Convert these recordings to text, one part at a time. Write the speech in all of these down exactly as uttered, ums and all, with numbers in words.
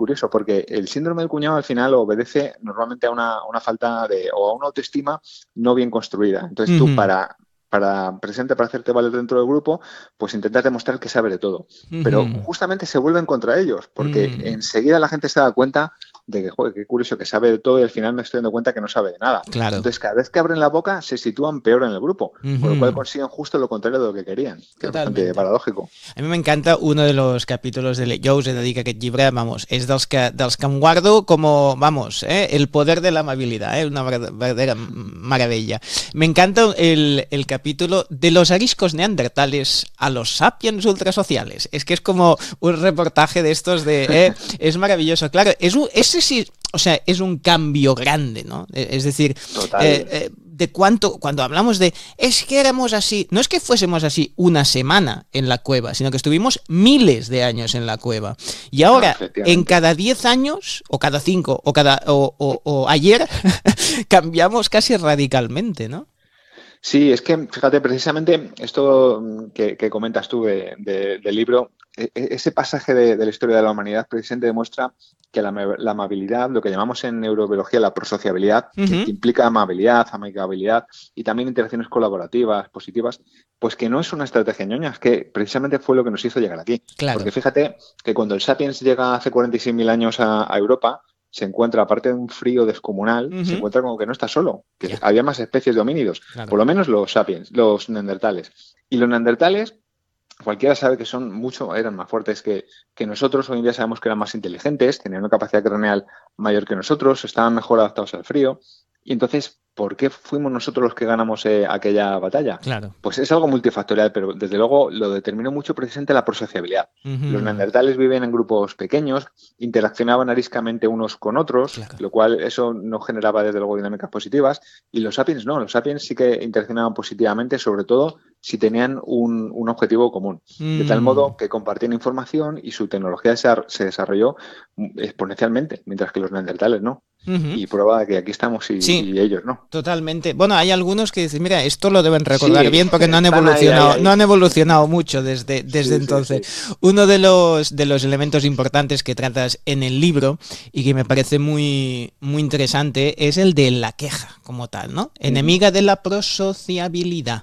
curioso, porque el síndrome del cuñado al final obedece normalmente a una, a una falta de, o a una autoestima no bien construida. Entonces tú Ujú, para, para presente, para hacerte valer dentro del grupo, pues intentas demostrar que sabes de todo. Pero ujú, justamente se vuelven contra ellos, porque ujú. enseguida la gente se da cuenta de que, joder, qué curioso, que sabe de todo y al final me estoy dando cuenta que no sabe de nada. Claro. Entonces cada vez que abren la boca se sitúan peor en el grupo, con lo cual Ujú. consiguen justo lo contrario de lo que querían, que es bastante Totalmente. paradójico. A mi m'encanta uno de los capítulos de... Jo us he de dir que aquest llibre, vamos, és dels que, dels que em guardo como, vamos, eh, el poder de la amabilidad, eh, una verdadera maravilla. Me encanta el, el capítulo de los ariscos neandertales a los sapiens ultrasociales. Es que es como un reportaje de estos de... Eh, es maravilloso. Claro, es un, ese sí... O sea, es un cambio grande, ¿no? Es decir, eh, Total. eh, de cuánto, cuando hablamos de es que éramos así, no es que fuésemos así una semana en la cueva, sino que estuvimos miles de años en la cueva. Y No, ahora, en efectivamente. cada diez años, o cada cinco, o cada o, o, o ayer, cambiamos casi radicalmente, ¿no? Sí, es que, fíjate, precisamente esto mm, que, que comentas tú de- de- del libro, e- e- ese pasaje de, de la historia de la humanidad precisamente demuestra que la, ama- la amabilidad, lo que llamamos en neurobiología la prosociabilidad, Uh que, -huh. que implica amabilidad, amigabilidad y también interacciones colaborativas, positivas, pues que no es una estrategia ñoña, es que precisamente fue lo que nos hizo llegar aquí. Claro. Porque fíjate que cuando el Sapiens llega hace cuarenta y seis mil años a, a Europa, se encuentra, aparte de un frío descomunal, Uh se -huh. encuentra como que no está solo, que Ya, había más especies de homínidos, claro. por lo menos los sapiens, los neandertales. Y los neandertales, cualquiera sabe que son mucho, eran más fuertes que, que nosotros, hoy en día sabemos que eran más inteligentes, tenían una capacidad craneal mayor que nosotros, estaban mejor adaptados al frío. Y entonces, ¿por qué fuimos nosotros los que ganamos eh, aquella batalla? Claro. Pues es algo multifactorial, pero desde luego lo determinó mucho precisamente la prosociabilidad. Uh Los -huh. neandertales vivían en grupos pequeños, interaccionaban ariscamente unos con otros, Claro. lo cual eso no generaba desde luego dinámicas positivas, y los sapiens no, los sapiens sí que interaccionaban positivamente, sobre todo si tenían un, un objetivo común, de tal Mm. modo que compartían información y su tecnología se desarrolló exponencialmente, mientras que los neandertales no. Uh -huh. Y prueba de que aquí estamos y, Sí, y ellos no. totalmente. Bueno, hay algunos que dicen, mira, esto lo deben recordar Sí, bien porque no han están ahí, ahí, evolucionado, no ahí. han evolucionado mucho desde, desde Sí, sí, entonces. sí. Uno de los, de los elementos importantes que tratas en el libro y que me parece muy, muy interesante es el de la queja como tal, ¿no? Ujú. Enemiga de la prosociabilidad.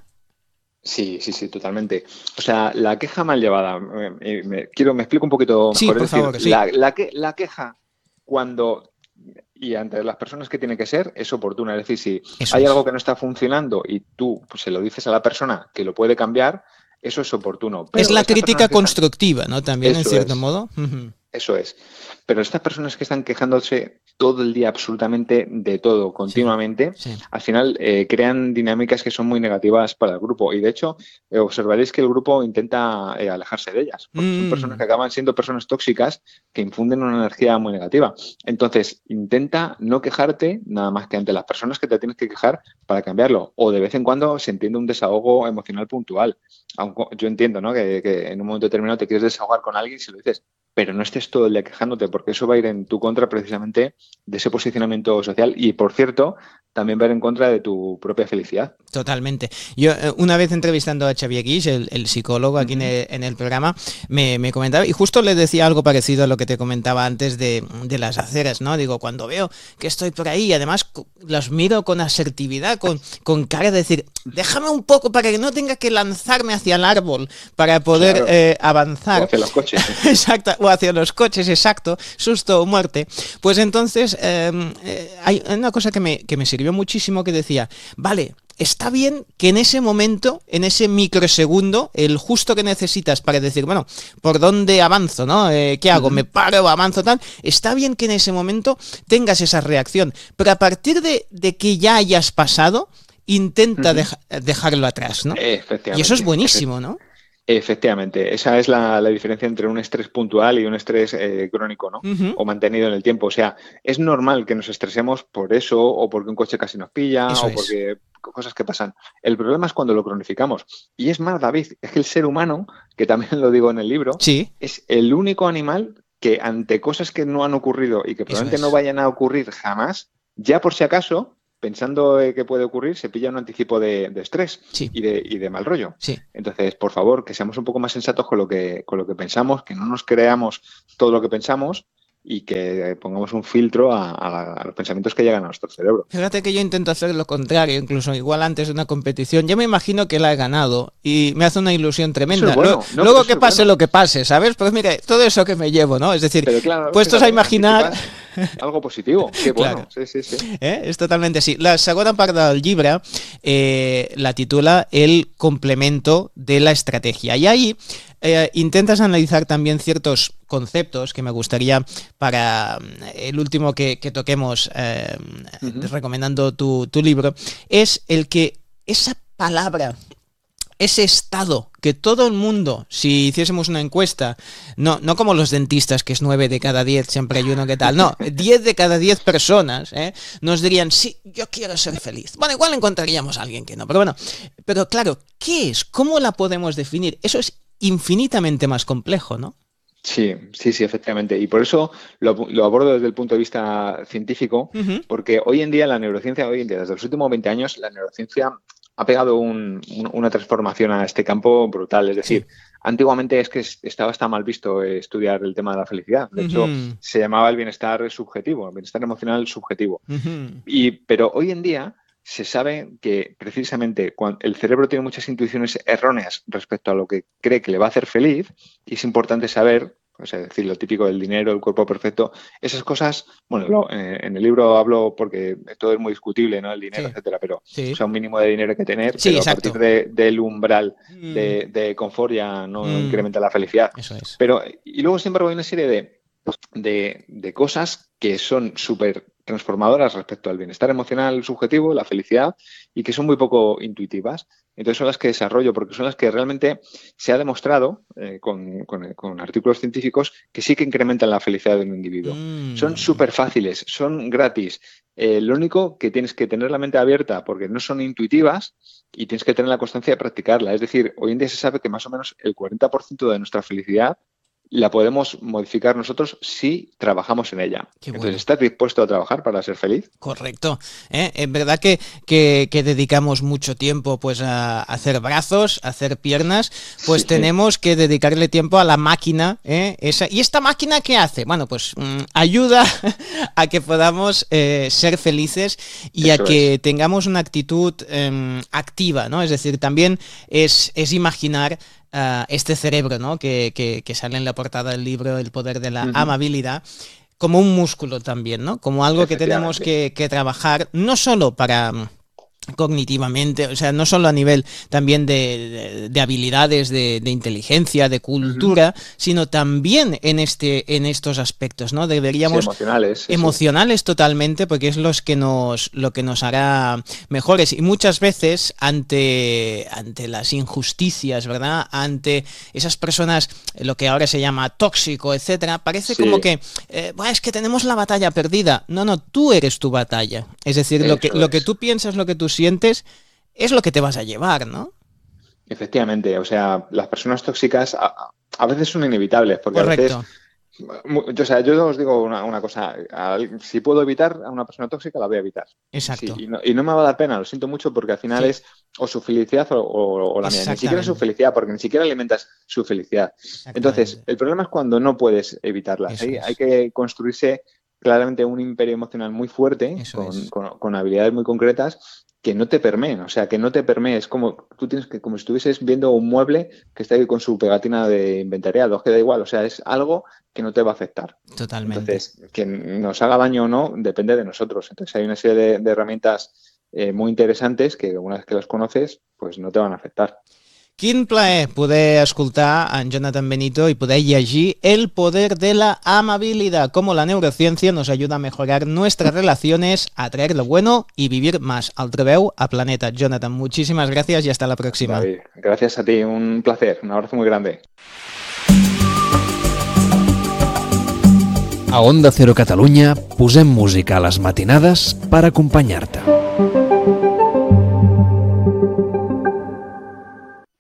Sí, sí, sí, totalmente. O sea, la queja mal llevada, me, me- me- quiero, me explico un poquito Sí, mejor. Es por decir, favor, sí. la, la, que, la queja cuando y ante las personas que tiene que ser es oportuna. Es decir, si Eso hay es. algo que no está funcionando y tú pues, se lo dices a la persona que lo puede cambiar, eso es oportuno. Es Pero la estas personas crítica que están, constructiva, ¿no? También en eso cierto es, modo. Uh-huh. eso es. Pero estas personas que están quejándose todo el día absolutamente de todo, Sí, continuamente, sí. al final eh, crean dinámicas que son muy negativas para el grupo. Y de hecho, eh, observaréis que el grupo intenta eh, alejarse de ellas, porque son personas Mm. que acaban siendo personas tóxicas que infunden una energía muy negativa. Entonces, intenta no quejarte nada más que ante las personas que te tienes que quejar para cambiarlo. O de vez en cuando se entiende un desahogo emocional puntual. Aunque yo entiendo, ¿no? que, que en un momento determinado te quieres desahogar con alguien si lo dices, pero no estés todo el día quejándote, porque eso va a ir en tu contra precisamente de ese posicionamiento social y, por cierto, también va a ir en contra de tu propia felicidad. Totalmente. Yo eh, una vez entrevistando a Xavier Guix, el, el psicólogo aquí en Ujú. el, en el programa, me, me, comentaba, y justo le decía algo parecido a lo que te comentaba antes de, de las aceras, ¿no? Digo, cuando veo que estoy por ahí, y además los miro con asertividad, con, con cara de decir, déjame un poco para que no tenga que lanzarme hacia el árbol para poder Claro. eh, O avanzar. hacia los coches. Exacto, o hacia los coches, exacto, susto o muerte. Pues entonces eh, eh, hay una cosa que me, que me sirvió muchísimo que decía, vale, está bien que en ese momento, en ese microsegundo, el justo que necesitas para decir, bueno, ¿por dónde avanzo, no? Eh, ¿Qué hago? ¿Me Ujú. paro, avanzo, tal? Está bien que en ese momento tengas esa reacción, pero a partir de, de que ya hayas pasado, intenta Ujú. deja, dejarlo atrás, ¿no? Y eso es Efectivamente. Efe- buenísimo, ¿no? Efectivamente, esa es la, la diferencia entre un estrés puntual y un estrés eh, crónico, ¿no? Uh -huh. O mantenido en el tiempo. O sea, es normal que nos estresemos por eso, o porque un coche casi nos pilla, Eso o es. porque cosas que pasan. El problema es cuando lo cronificamos. Y es más, David, es que el ser humano, que también lo digo en el libro, Sí, es el único animal que ante cosas que no han ocurrido y que eso probablemente no es. vayan a ocurrir jamás, ya por si acaso, pensando eh, que puede ocurrir, se pilla un anticipo de, de estrés Sí, y de, y de mal rollo. sí. Entonces, por favor, que seamos un poco más sensatos con lo que, con lo que pensamos, que no nos creamos todo lo que pensamos y que pongamos un filtro a, a, a los pensamientos que llegan a nuestro cerebro. Fíjate que yo intento hacer lo contrario, incluso igual antes de una competición. Yo me imagino que la he ganado y me hace una ilusión tremenda. Bueno. Luego, no, luego que pase bueno. lo que pase, ¿sabes? Pues mira, todo eso que me llevo, ¿no? Es decir, claro, puestos a imaginar... Algo positivo, qué bueno, claro. sí, sí, sí. Eh? És totalment així. La segona part del llibre eh, la titula El complemento de la estrategia. Y ahí eh, intentas analizar también ciertos conceptos que me gustaría para el último que, que toquemos eh, uh-huh. recomendando tu, tu libro, es el que esa palabra, ese estado que todo el mundo, si hiciésemos una encuesta, no, no como los dentistas, que es nueve de cada diez, siempre hay uno que tal, no, diez de cada diez personas ¿eh? nos dirían, sí, yo quiero ser feliz. Bueno, igual encontraríamos a alguien que no, pero bueno, pero claro, ¿qué es? ¿Cómo la podemos definir? Eso es infinitamente más complejo, ¿no? Sí, sí, sí, efectivamente. Y por eso lo, lo abordo desde el punto de vista científico, uh-huh. porque hoy en día la neurociencia, hoy en día, desde los últimos veinte años, la neurociencia ha pegado un, un, una transformación a este campo brutal. Es decir, sí. antiguamente es que estaba hasta mal visto estudiar el tema de la felicidad. De uh-huh. hecho, se llamaba el bienestar subjetivo, el bienestar emocional subjetivo. Uh-huh. Y, pero hoy en día se sabe que precisamente cuando el cerebro tiene muchas intuiciones erróneas respecto a lo que cree que le va a hacer feliz, y es importante saber, o sea, decir, lo típico del dinero, el cuerpo perfecto, esas cosas, bueno, lo, eh, en el libro hablo porque todo es muy discutible, ¿no? El dinero, sí. etcétera, pero sí. o sea, un mínimo de dinero hay que tener, sí, pero exacto. a partir de, del umbral mm. de, de confort ya no mm. incrementa la felicidad. Eso es. Pero, y luego siempre hay una serie de, de, de cosas que son súper transformadoras respecto al bienestar emocional subjetivo, la felicidad, y que son muy poco intuitivas. Entonces son las que desarrollo, porque son las que realmente se ha demostrado eh, con, con, con artículos científicos que sí que incrementan la felicidad de un individuo. Mm. Son súper fáciles, son gratis. Eh, lo único que tienes que tener la mente abierta porque no son intuitivas y tienes que tener la constancia de practicarla. Es decir, hoy en día se sabe que más o menos el cuarenta por ciento de nuestra felicidad la podemos modificar nosotros si trabajamos en ella. Qué bueno. Entonces, ¿estás dispuesto a trabajar para ser feliz? Correcto. ¿Eh? Es verdad que, que, que dedicamos mucho tiempo pues, a hacer brazos, a hacer piernas, pues sí, tenemos sí. que dedicarle tiempo a la máquina. ¿eh? Esa, ¿Y esta máquina qué hace? Bueno, pues mmm, ayuda a que podamos eh, ser felices y Eso a que es. tengamos una actitud eh, activa, ¿no? Es decir, también es, es imaginar Uh, este cerebro, ¿no? que, que, que sale en la portada del libro, El poder de la uh-huh. amabilidad, como un músculo también, ¿no? Como algo que tenemos que, que trabajar, no solo para cognitivamente, o sea, no solo a nivel también de, de, de habilidades, de, de inteligencia, de cultura, uh-huh. sino también en este, en estos aspectos, ¿no? Deberíamos sí, emocionales, sí, emocionales sí. totalmente, porque es los que nos, lo que nos hará mejores. Y muchas veces ante, ante las injusticias, ¿verdad? Ante esas personas, lo que ahora se llama tóxico, etcétera, parece sí. como que eh, bueno, es que tenemos la batalla perdida. No, no, tú eres tu batalla. Es decir, Eso lo que, es. lo que tú piensas, lo que tú sientes, es lo que te vas a llevar, ¿no? Efectivamente, o sea, las personas tóxicas a, a veces son inevitables, porque Correcto. a veces, o sea, yo os digo una, una cosa, si puedo evitar a una persona tóxica, la voy a evitar. Exacto. Sí, y, no, y no me va a dar pena, lo siento mucho, porque al final sí. es o su felicidad o, o, o la mía, ni siquiera su felicidad, porque ni siquiera alimentas su felicidad. Entonces, el problema es cuando no puedes evitarlas, ¿sí? Hay que construirse claramente un imperio emocional muy fuerte, con, con, con habilidades muy concretas, que no te permeen, o sea, que no te permee. Es como tú tienes que, como si estuvieses viendo un mueble que está ahí con su pegatina de inventariado, que da igual, o sea, es algo que no te va a afectar. Totalmente. Entonces, que nos haga daño o no, depende de nosotros. Entonces, hay una serie de, de herramientas eh, muy interesantes que una vez que las conoces, pues no te van a afectar. Quin plaer poder escoltar a en Jonathan Benito y poder llegir El poder de la amabilidad, cómo la neurociencia nos ayuda a mejorar nuestras relaciones, a atraer lo bueno y vivir más. Al treveu a Planeta. Jonathan, muchísimas gracias y hasta la próxima. David, gracias a ti, un placer, un abrazo muy grande. A Onda Cero Catalunya posem música a les matinades per acompanyar-te.